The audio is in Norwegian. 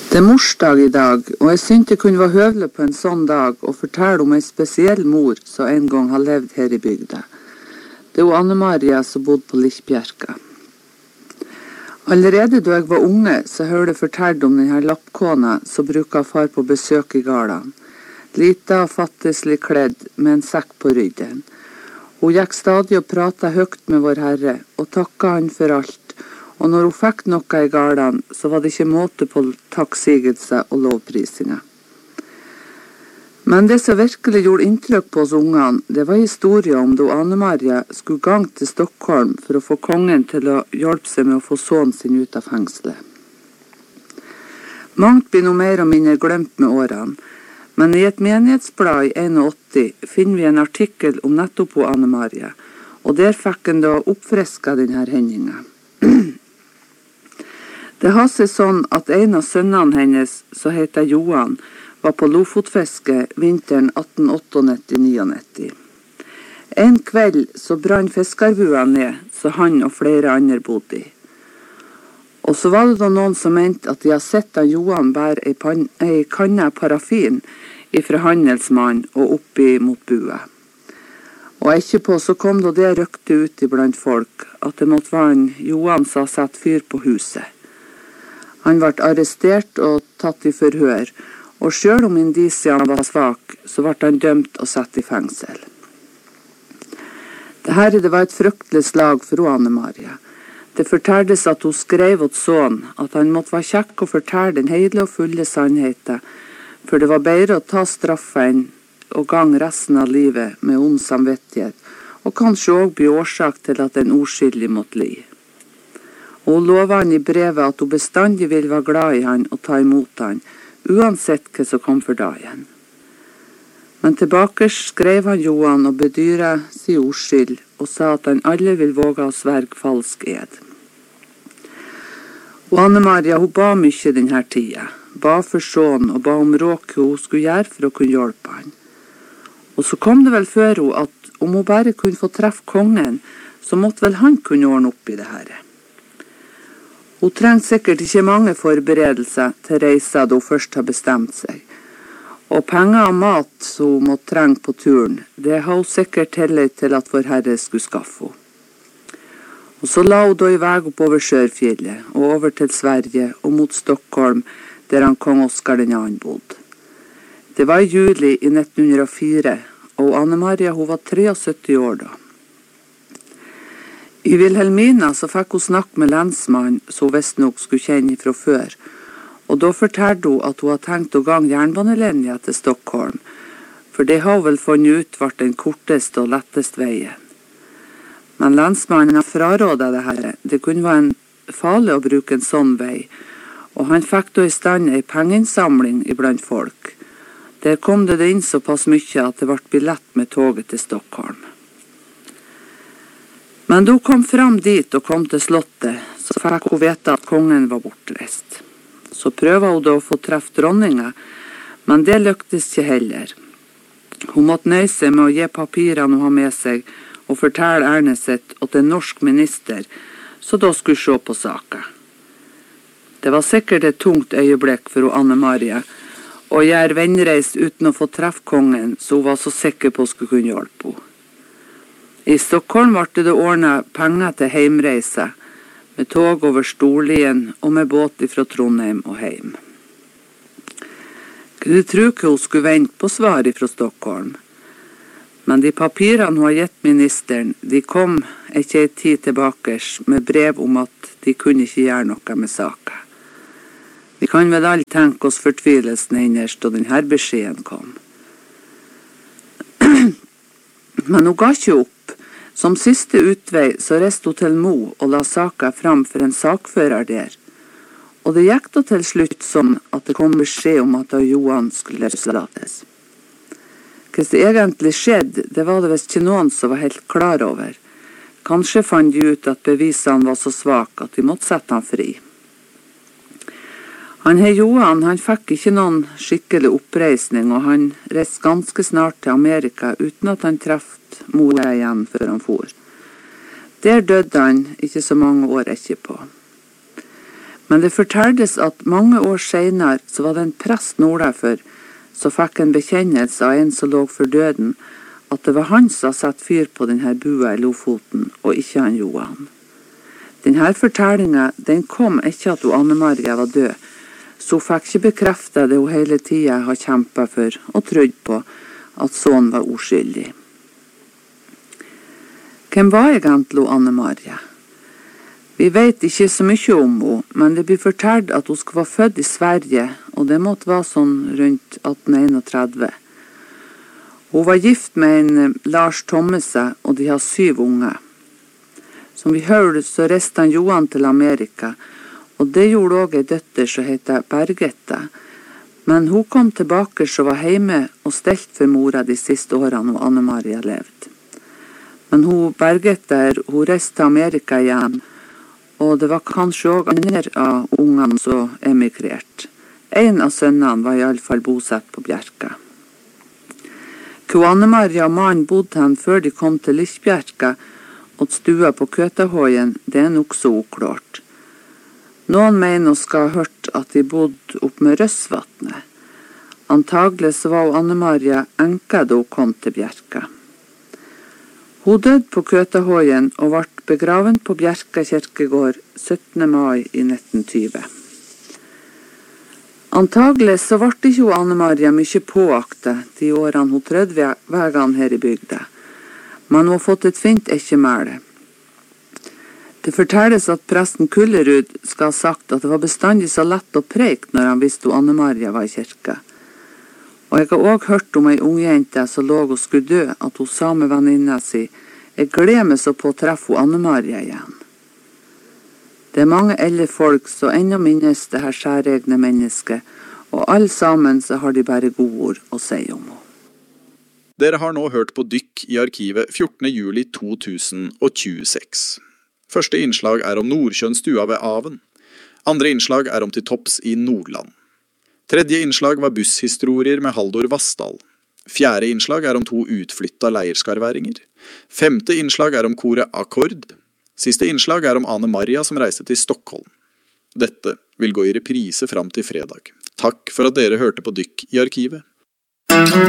Det morsdag i dag, og jeg syntes det kunne være høvelig på en sånn dag å fortelle om en spesiell mor som en gang har levd her i bygda. Det var Anne-Maria som bodde på Likkbjerka. Allerede da jeg var unge, så hørte jeg fortalt om denne lappkona som bruker far på besøk i gårdene. Lita og fattigslig kledd med en sekk på ryggen. Hun gikk stadig og pratet høyt med vår Herre og takket han for alt. Og når hun fikk noe i gårdene, så var det ikke måte på takksigelse og lovprisinger. Men det som virkelig gjorde inntrykk på oss ungene, det var historien om da Anne-Maria skulle gang til Stockholm for å få kongen til å hjelpe seg med å få sønnen sin ut av fengselet. Mangt blir noe mer og mindre glemt med årene, men i et menighetsblad i 81 finner vi en artikkel om nettopp på Anne-Maria, og der fikk en da oppfrisket denne hendingen. Det har seg sånn at en av sønnene hennes, som heter Johan, var på lofotfiske vinteren 1898-99. En kveld så brann fiskarbua ned, så han og flere andre bodde i. Og så var det da noen som mente at de har sett at Johan bære ei kanne parafin ifra handelsmann og oppi mot bua. Og etterpå så kom det røkte ut iblant folk at det måtte være en Johan som hadde satt fyr på huset. Han ble arrestert og tatt i forhør, og selv om indisiene var svak, så ble han dømt og satt i fengsel. Dette var et fryktelig slag for Anne-Maria. Det fortelles at hun skrev til sønnen at han måtte være kjekk og fortelle den hele og fulle sannheten, for det var bedre å ta straffen og gang resten av livet med ond samvittighet, og kanskje også bli årsak til at en uskyldig måtte li. Og hun lovet han i brevet at hun bestandig ville være glad i han og ta imot han, uansett hva som kom for dagen. Men tilbake skrev han Johan og bedyret sin uskyld, og sa at han alle vil våge å sverge falsk ed. Og Anne-Maria, hun ba mye denne tida, ba for sønnen og ba om råd hva hun skulle gjøre for å kunne hjelpe han. Og så kom det vel før hun at om hun bare kunne få treffe kongen, så måtte vel han kunne ordne opp i det her. Hun trengte sikkert ikke mange forberedelser til reisa da hun først har bestemt seg. Og penger og mat som hun måtte trenge på turen, det har hun sikkert tillit til at vår Herre skulle skaffe henne. Og så la hun da i vei oppover Sørfjellet og over til Sverige og mot Stockholm, der han kong Oskar den annen bodde. Det var i juli i 1904, og Anne-Maria hun var 73 år da. I Vilhelmina så fikk hun snakke med lensmannen som hun visst nok skulle kjenne fra før, og da fortalte hun at hun hadde tenkt å gange jernbanelinja til Stockholm, for det har hun vel funnet ut var den korteste og letteste veien. Men lensmannen har frarådet det her, det kunne være farlig å bruke en sånn vei, og han fikk da i stand en pengeinnsamling iblant folk. Der kom det inn såpass mye at det ble billett med toget til Stockholm. Men da hun kom fram dit og kom til slottet, så fikk hun vite at kongen var bortreist. Så prøvde hun da å få treffe dronninga, men det lyktes ikke heller. Hun måtte nøye seg med å gi papirene hun har med seg og fortelle ærnet sitt til en norsk minister, så da skulle se på saken. Det var sikkert et tungt øyeblikk for Anne-Maria å gjøre vennreis uten å få treffe kongen, så hun var så sikker på å skulle kunne hjelpe henne. I Stockholm ble det ordnet penger til heimreise, med tog over Storlien og med båt fra Trondheim og heim. Du tror ikke hun skulle vente på svar fra Stockholm, men de papirene hun har gitt ministeren, de kom ikke en tid tilbake med brev om at de kunne ikke gjøre noe med saken. Vi kan vel alle tenke oss fortvilelsen hennes da denne beskjeden kom. Men hun ga ikke opp. Som siste utvei så reiste hun til Mo og la saken fram for en sakfører der. Og det gikk da til slutt sånn at det kom beskjed om at Johan skulle løslates. Hva det egentlig skjedde, det var det visst ikke noen som var helt klar over. Kanskje fant de ut at bevisene var så svake at de måtte sette han fri. Johan fikk ikke noen skikkelig oppreisning, og han reiste ganske snart til Amerika uten at han traff mora igjen før han for. Der døde han ikke så mange år etterpå. Men det forteldes at mange år senere så var det en prest nordafor som fikk en bekjennelse av en som lå for døden, at det var han som satt fyr på denne bua i Lofoten, og ikke han Johan. Denne fortellingen, den kom ikke at Anne-Marie var død, så hun fikk ikke bekreftet det hun hele tiden har kjempet for og trodd på, at sønnen var uskyldig. Hvem var egentlig Anne-Marie? Vi vet ikke så mye om henne, men det blir fortalt at hun skulle være født i Sverige, og det måtte være sånn rundt 1831. Hun var gift med en Lars Thommese, og de har 7 unger. Som vi hørte, så reiste han Johan til Amerika, og det gjorde også en døtter som heter Bergette. Men hun kom tilbake og var hjemme og stelt for mora de siste årene og Anne-Marie levde. Men hun Bergette, hun reiste til Amerika igjen, og det var kanskje også andre av ungene som emigrerte. En av sønnene var i alle fall bosatt på Bjerka. Hvor Anne-Marie og mannen bodde han før de kom til Lichbjerka og stua på Køtahøyen, det er nok så uklart. Noen mener å skal ha hørt at de bodde opp med Røsvatnet. Antagelig så var Anne-Marie enka da hun kom til Bjerka. Hun døde på Køtahøyen og ble begraven på Bjerka kirkegård 17. mai i 1920. Antagelig så ble ikke Anne-Marie mye påaktet de årene hun trødde vegene her i bygda, men hun har fått et fint ekkemæle. Det fortelles at presten Kullerud skal ha sagt at det var bestandig så lett å preike når han visste Anne-Marie var i kirka. Og jeg har også hørt om en ungjente som lå og skulle dø, at hun sa med venninna si, jeg gleder meg så på å treffe Anne-Marie igjen. Det er mange eldre folk som ennå minnes det her særegne mennesket, og alle sammen så har de bare gode ord å si om henne. Dere har nå hørt på Dykk i arkivet 14. juli 2026. Første innslag er om Nordkjønnstua ved Aven. Andre innslag er om Til topps i Nordland. Tredje innslag var busshistorier med Haldor Vassdal. Fjerde innslag er om 2 utflytta leierskarværinger. Femte innslag er om koret Akkord. Siste innslag er om Anne-Maria som reiste til Stockholm. Dette vil gå i reprise fram til fredag. Takk for at dere hørte på Dykk i arkivet.